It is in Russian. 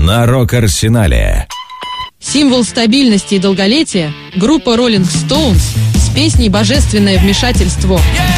на Рок-Арсенале. Символ стабильности и долголетия — группа Rolling Stones с песней «Божественное вмешательство».